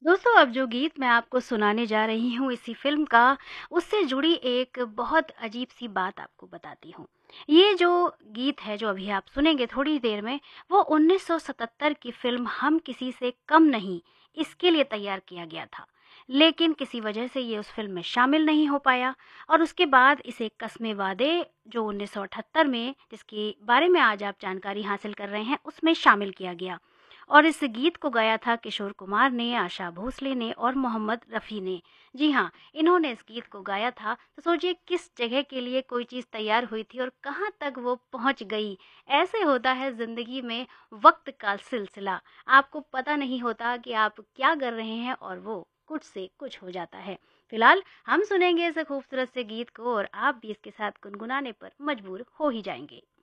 दोस्तों, अब जो गीत मैं आपको सुनाने जा रही हूँ इसी फ़िल्म का, उससे जुड़ी एक बहुत अजीब-सी बात आपको बताती हूँ। ये जो गीत है, जो अभी आप सुनेंगे थोड़ी देर में, वो 1977 की फ़िल्म हम किसी से कम नहीं, इसके लिए तैयार किया गया था। लेकिन किसी वजह से ये उस फ़िल्म में शामिल नहीं हो पाया और उसके बाद इसे कस्मे वादे जो 1978 में, जिसके बारे में आज आप जानकारी हासिल कर रहे हैं, उसमें शामिल किया गया। और इस गीत को गाया था किशोर कुमार ने, आशा भोसले ने और मोहम्मद रफ़ी ने। जी हाँ, इन्होंने इस गीत को गाया था। तो सोचिए किस जगह के लिए कोई चीज़ तैयार हुई थी और कहाँ तक वो पहुँच गई। ऐसे होता है ज़िंदगी में वक़्त का सिलसिला। आपको पता नहीं होता कि आप क्या कर रहे हैं और वो कुछ से कुछ हो जाता है। फिलहाल हम सुनेंगे इस खूबसूरत से गीत को और आप भी इसके साथ गुनगुनाने पर मजबूर हो ही जाएंगे।